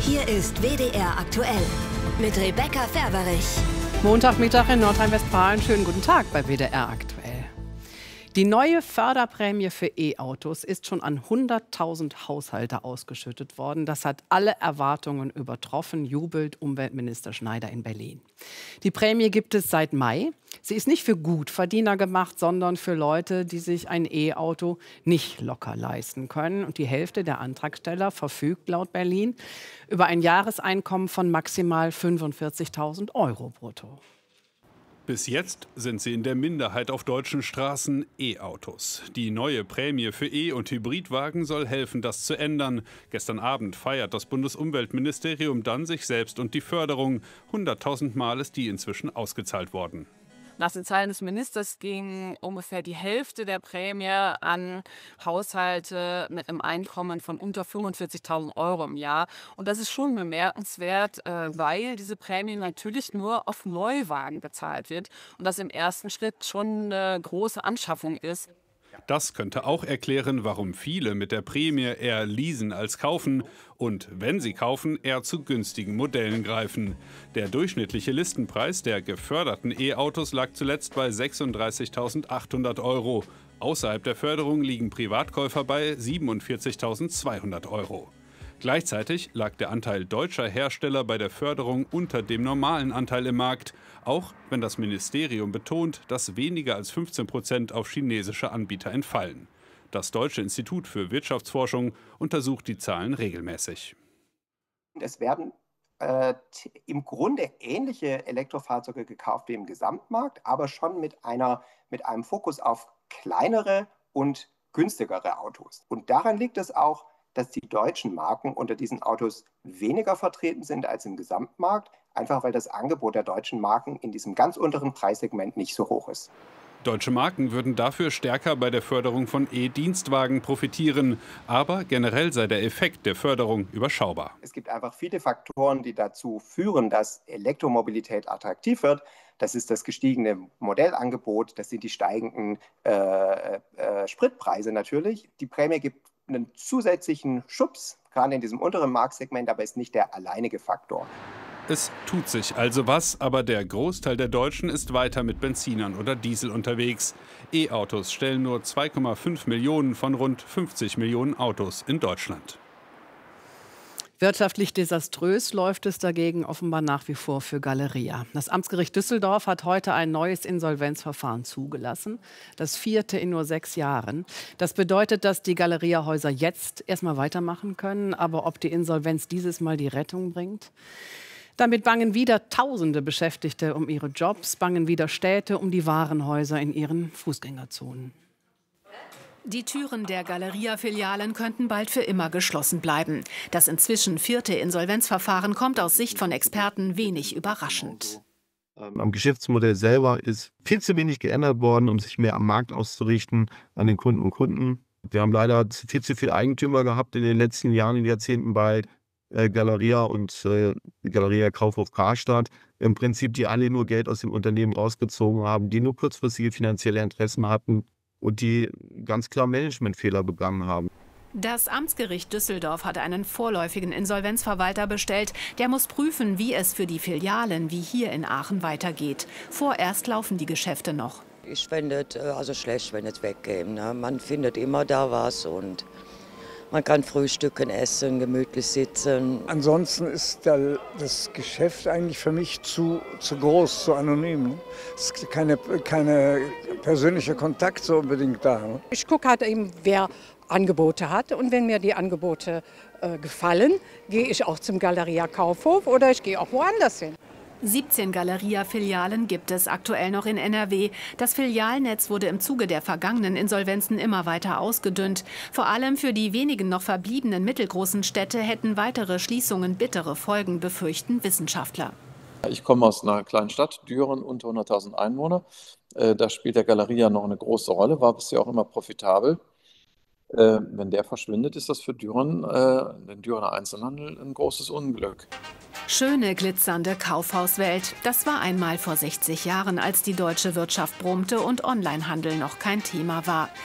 Hier ist WDR aktuell mit Rebecca Ferberich. Montagmittag in Nordrhein-Westfalen. Schönen guten Tag bei WDR aktuell. Die neue Förderprämie für E-Autos ist schon an 100.000 Haushalte ausgeschüttet worden. Das hat alle Erwartungen übertroffen, jubelt Umweltminister Schneider in Berlin. Die Prämie gibt es seit Mai. Sie ist nicht für Gutverdiener gemacht, sondern für Leute, die sich ein E-Auto nicht locker leisten können. Und die Hälfte der Antragsteller verfügt laut Berlin über ein Jahreseinkommen von maximal 45.000 € brutto. Bis jetzt sind sie in der Minderheit auf deutschen Straßen E-Autos. Die neue Prämie für E- und Hybridwagen soll helfen, das zu ändern. Gestern Abend feiert das Bundesumweltministerium dann sich selbst und die Förderung. 100.000 Mal ist die inzwischen ausgezahlt worden. Nach den Zahlen des Ministers ging ungefähr die Hälfte der Prämie an Haushalte mit einem Einkommen von unter 45.000 € im Jahr. Und das ist schon bemerkenswert, weil diese Prämie natürlich nur auf Neuwagen bezahlt wird und das im ersten Schritt schon eine große Anschaffung ist. Das könnte auch erklären, warum viele mit der Prämie eher leasen als kaufen und, wenn sie kaufen, eher zu günstigen Modellen greifen. Der durchschnittliche Listenpreis der geförderten E-Autos lag zuletzt bei 36.800 €. Außerhalb der Förderung liegen Privatkäufer bei 47.200 €. Gleichzeitig lag der Anteil deutscher Hersteller bei der Förderung unter dem normalen Anteil im Markt, auch wenn das Ministerium betont, dass weniger als 15% auf chinesische Anbieter entfallen. Das Deutsche Institut für Wirtschaftsforschung untersucht die Zahlen regelmäßig. Es werden im Grunde ähnliche Elektrofahrzeuge gekauft wie im Gesamtmarkt, aber schon mit einem Fokus auf kleinere und günstigere Autos. Und daran liegt es auch, dass die deutschen Marken unter diesen Autos weniger vertreten sind als im Gesamtmarkt, einfach weil das Angebot der deutschen Marken in diesem ganz unteren Preissegment nicht so hoch ist. Deutsche Marken würden dafür stärker bei der Förderung von E-Dienstwagen profitieren. Aber generell sei der Effekt der Förderung überschaubar. Es gibt einfach viele Faktoren, die dazu führen, dass Elektromobilität attraktiv wird. Das ist das gestiegene Modellangebot, das sind die steigenden Spritpreise natürlich. Die Prämie gibt einen zusätzlichen Schubs, gerade in diesem unteren Marktsegment, aber ist nicht der alleinige Faktor. Es tut sich also was, aber der Großteil der Deutschen ist weiter mit Benzinern oder Diesel unterwegs. E-Autos stellen nur 2,5 Millionen von rund 50 Millionen Autos in Deutschland. Wirtschaftlich desaströs läuft es dagegen offenbar nach wie vor für Galeria. Das Amtsgericht Düsseldorf hat heute ein neues Insolvenzverfahren zugelassen. Das 4. in nur 6 Jahren. Das bedeutet, dass die Galeria-Häuser jetzt erstmal weitermachen können. Aber ob die Insolvenz dieses Mal die Rettung bringt? Damit bangen wieder Tausende Beschäftigte um ihre Jobs, bangen wieder Städte um die Warenhäuser in ihren Fußgängerzonen. Die Türen der Galeria-Filialen könnten bald für immer geschlossen bleiben. Das inzwischen 4. Insolvenzverfahren kommt aus Sicht von Experten wenig überraschend. Am Geschäftsmodell selber ist viel zu wenig geändert worden, um sich mehr am Markt auszurichten, an den Kunden und Kunden. Wir haben leider viel zu viele Eigentümer gehabt in den letzten Jahren und Jahrzehnten bei Galeria und Galeria Kaufhof Karstadt. Im Prinzip, die alle nur Geld aus dem Unternehmen rausgezogen haben, die nur kurzfristige finanzielle Interessen hatten und die ganz klar Managementfehler begangen haben. Das Amtsgericht Düsseldorf hat einen vorläufigen Insolvenzverwalter bestellt. Der muss prüfen, wie es für die Filialen wie hier in Aachen weitergeht. Vorerst laufen die Geschäfte noch. Ich fände es also schlecht, wenn es wegkäme. Ne? Man findet immer da was und man kann frühstücken, essen, gemütlich sitzen. Ansonsten ist das Geschäft eigentlich für mich zu groß, zu anonym. Es ist keine persönliche Kontakt so unbedingt da. Ich gucke halt eben, wer Angebote hat. Und wenn mir die Angebote gefallen, gehe ich auch zum Galeria Kaufhof oder ich gehe auch woanders hin. 17 Galeria-Filialen gibt es aktuell noch in NRW. Das Filialnetz wurde im Zuge der vergangenen Insolvenzen immer weiter ausgedünnt. Vor allem für die wenigen noch verbliebenen mittelgroßen Städte hätten weitere Schließungen bittere Folgen, befürchten Wissenschaftler. Ich komme aus einer kleinen Stadt, Düren, unter 100.000 Einwohner. Da spielt der Galeria noch eine große Rolle, war bisher auch immer profitabel. Wenn der verschwindet, ist das für Düren, den Dürener Einzelhandel, ein großes Unglück. Schöne, glitzernde Kaufhauswelt. Das war einmal vor 60 Jahren, als die deutsche Wirtschaft brummte und Onlinehandel noch kein Thema war.